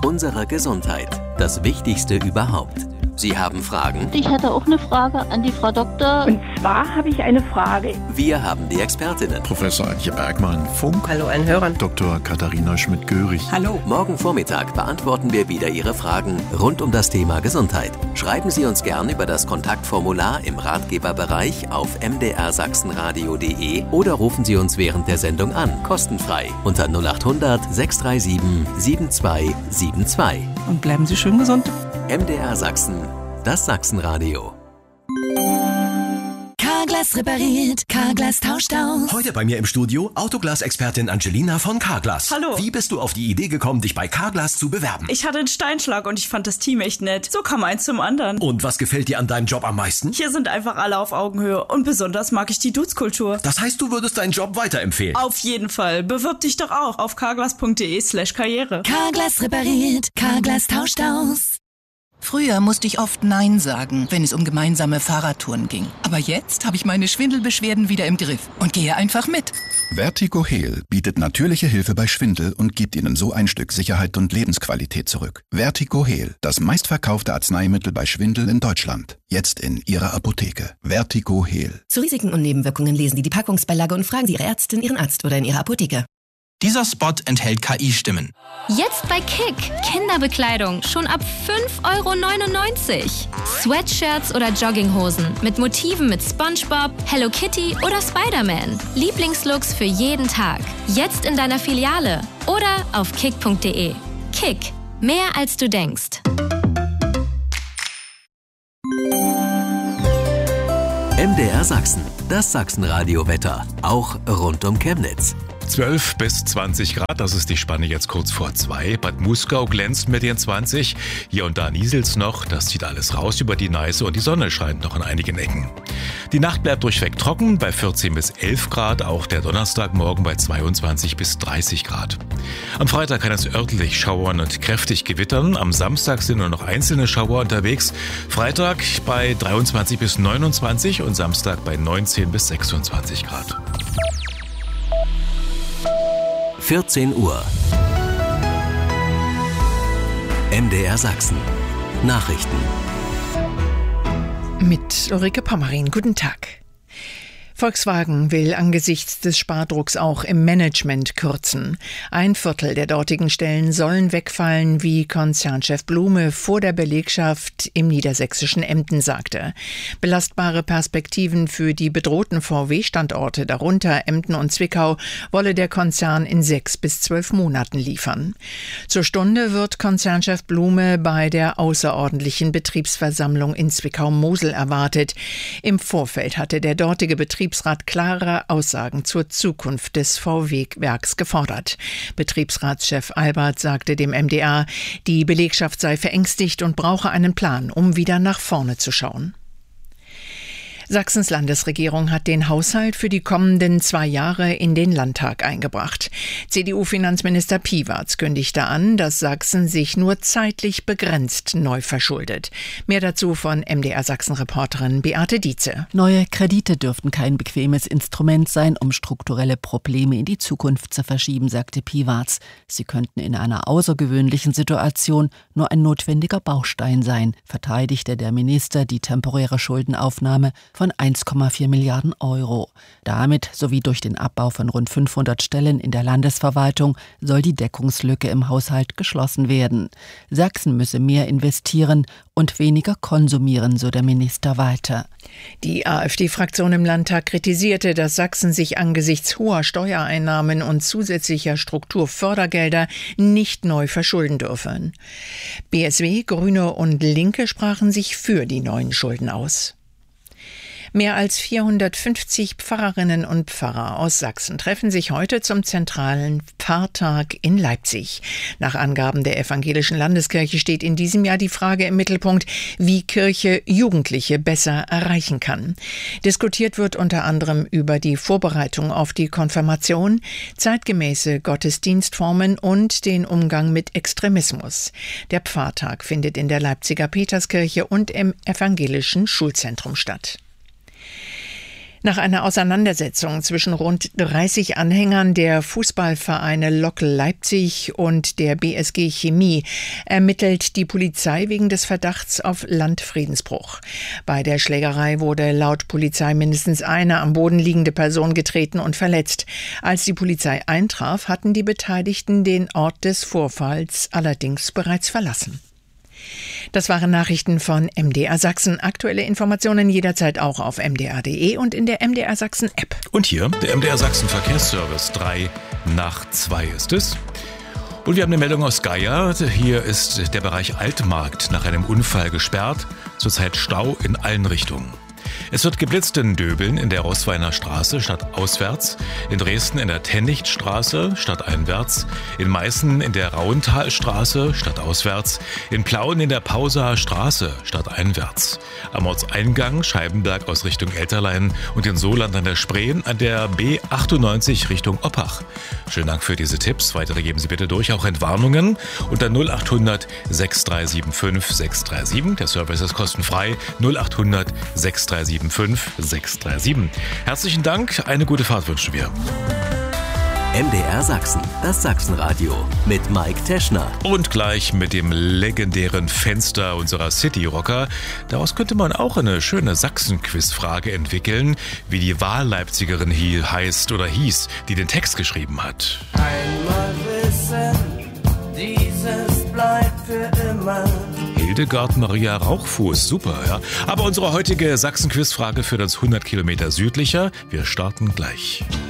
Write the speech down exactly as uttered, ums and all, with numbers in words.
Unsere Gesundheit. Das Wichtigste überhaupt. Sie haben Fragen? Ich hätte auch eine Frage an die Frau Doktor. Und zwar habe ich eine Frage. Wir haben die Expertinnen. Professor Antje Bergmann, Funk. Hallo allen Hörern. Doktor Katharina Schmidt-Görig. Hallo. Morgen Vormittag beantworten wir wieder Ihre Fragen rund um das Thema Gesundheit. Schreiben Sie uns gern über das Kontaktformular im Ratgeberbereich auf m d r sachsenradio punkt d e oder rufen Sie uns während der Sendung an, kostenfrei, unter null acht hundert sechs drei sieben sieben zwei sieben zwei. Und bleiben Sie schön gesund. M D R Sachsen, das Sachsenradio. Carglass repariert, Carglass tauscht aus. Heute bei mir im Studio Autoglas-Expertin Angelina von Carglass. Hallo. Wie bist du auf die Idee gekommen, dich bei Carglass zu bewerben? Ich hatte einen Steinschlag und ich fand das Team echt nett. So kam eins zum anderen. Und was gefällt dir an deinem Job am meisten? Hier sind einfach alle auf Augenhöhe und besonders mag ich die Dudes-Kultur. Das heißt, du würdest deinen Job weiterempfehlen? Auf jeden Fall. Bewirb dich doch auch auf carglass punkt d e slash karriere. Carglass repariert, Carglass tauscht aus. Früher musste ich oft Nein sagen, wenn es um gemeinsame Fahrradtouren ging. Aber jetzt habe ich meine Schwindelbeschwerden wieder im Griff und gehe einfach mit. Vertigo Heal bietet natürliche Hilfe bei Schwindel und gibt Ihnen so ein Stück Sicherheit und Lebensqualität zurück. Vertigo Heal, das meistverkaufte Arzneimittel bei Schwindel in Deutschland. Jetzt in Ihrer Apotheke. Vertigo Heal. Zu Risiken und Nebenwirkungen lesen Sie die Packungsbeilage und fragen Sie Ihre Ärztin, Ihren Arzt oder in Ihrer Apotheke. Dieser Spot enthält K I-Stimmen. Jetzt bei Kick. Kinderbekleidung schon ab fünf Euro neunundneunzig. Sweatshirts oder Jogginghosen mit Motiven mit SpongeBob, Hello Kitty oder Spider-Man. Lieblingslooks für jeden Tag. Jetzt in deiner Filiale oder auf kick punkt d e. Kick. Mehr als du denkst. M D R Sachsen. Das Sachsenradio-Wetter. Auch rund um Chemnitz. zwölf bis zwanzig Grad, das ist die Spanne jetzt kurz vor zwei. Bad Muskau glänzt mit den zwanzig. Hier und da nieselt's noch, das zieht alles raus über die Neiße und die Sonne scheint noch in einigen Ecken. Die Nacht bleibt durchweg trocken bei vierzehn bis elf Grad, auch der Donnerstagmorgen bei zweiundzwanzig bis dreißig Grad. Am Freitag kann es örtlich schauern und kräftig gewittern. Am Samstag sind nur noch einzelne Schauer unterwegs. Freitag bei dreiundzwanzig bis neunundzwanzig und Samstag bei neunzehn bis sechsundzwanzig Grad. vierzehn Uhr. M D R Sachsen. Nachrichten. Mit Ulrike Pommerin. Guten Tag. Volkswagen will angesichts des Spardrucks auch im Management kürzen. Ein Viertel der dortigen Stellen sollen wegfallen, wie Konzernchef Blume vor der Belegschaft im niedersächsischen Emden sagte. Belastbare Perspektiven für die bedrohten V W-Standorte, darunter Emden und Zwickau, wolle der Konzern in sechs bis zwölf Monaten liefern. Zur Stunde wird Konzernchef Blume bei der außerordentlichen Betriebsversammlung in Zwickau-Mosel erwartet. Im Vorfeld hatte der dortige Betriebsrat klare Aussagen zur Zukunft des V W-Werks gefordert. Betriebsratschef Albert sagte dem M D R, die Belegschaft sei verängstigt und brauche einen Plan, um wieder nach vorne zu schauen. Sachsens Landesregierung hat den Haushalt für die kommenden zwei Jahre in den Landtag eingebracht. C D U-Finanzminister Piwarz kündigte an, dass Sachsen sich nur zeitlich begrenzt neu verschuldet. Mehr dazu von M D R Sachsen-Reporterin Beate Dietze. Neue Kredite dürften kein bequemes Instrument sein, um strukturelle Probleme in die Zukunft zu verschieben, sagte Piwarz. Sie könnten in einer außergewöhnlichen Situation nur ein notwendiger Baustein sein, verteidigte der Minister die temporäre Schuldenaufnahme von eins Komma vier Milliarden Euro. Damit sowie durch den Abbau von rund fünfhundert Stellen in der Landesverwaltung soll die Deckungslücke im Haushalt geschlossen werden. Sachsen müsse mehr investieren und weniger konsumieren, so der Minister weiter. Die AfD-Fraktion im Landtag kritisierte, dass Sachsen sich angesichts hoher Steuereinnahmen und zusätzlicher Strukturfördergelder nicht neu verschulden dürfen. B S W, Grüne und Linke sprachen sich für die neuen Schulden aus. Mehr als vierhundertfünfzig Pfarrerinnen und Pfarrer aus Sachsen treffen sich heute zum zentralen Pfarrtag in Leipzig. Nach Angaben der Evangelischen Landeskirche steht in diesem Jahr die Frage im Mittelpunkt, wie Kirche Jugendliche besser erreichen kann. Diskutiert wird unter anderem über die Vorbereitung auf die Konfirmation, zeitgemäße Gottesdienstformen und den Umgang mit Extremismus. Der Pfarrtag findet in der Leipziger Peterskirche und im Evangelischen Schulzentrum statt. Nach einer Auseinandersetzung zwischen rund dreißig Anhängern der Fußballvereine Lok Leipzig und der B S G Chemie ermittelt die Polizei wegen des Verdachts auf Landfriedensbruch. Bei der Schlägerei wurde laut Polizei mindestens eine am Boden liegende Person getreten und verletzt. Als die Polizei eintraf, hatten die Beteiligten den Ort des Vorfalls allerdings bereits verlassen. Das waren Nachrichten von M D R Sachsen. Aktuelle Informationen jederzeit auch auf m d r punkt d e und in der M D R Sachsen App. Und hier der M D R Sachsen Verkehrsservice. Drei nach zwei ist es. Und wir haben eine Meldung aus Geier. Hier ist der Bereich Altmarkt nach einem Unfall gesperrt. Zurzeit Stau in allen Richtungen. Es wird geblitzt in Döbeln in der Roßweiner Straße stadtauswärts, in Dresden in der Tennichtstraße stadteinwärts, in Meißen in der Rauenthalstraße stadtauswärts, in Plauen in der Pausaer Straße stadteinwärts, am Ortseingang Scheibenberg aus Richtung Elterlein und in Soland an der Spreen an der B achtundneunzig Richtung Oppach. Schönen Dank für diese Tipps. Weitere geben Sie bitte durch, auch Entwarnungen unter null achthundert sechs drei sieben fünf sechs drei sieben. Der Service ist kostenfrei. null achthundert sechs drei sieben fünf sechs drei sieben. Herzlichen Dank, eine gute Fahrt wünschen wir. M D R Sachsen, das Sachsenradio mit Mike Teschner. Und gleich mit dem legendären Fenster unserer City-Rocker. Daraus könnte man auch eine schöne Sachsen-Quiz-Frage entwickeln, wie die Wahlleipzigerin hier heißt oder hieß, die den Text geschrieben hat. Einmal wissen, dieses bleibt für immer. Hildegard Maria Rauchfuß, super, ja. Aber unsere heutige Sachsen-Quiz-Frage führt uns hundert Kilometer südlicher. Wir starten gleich.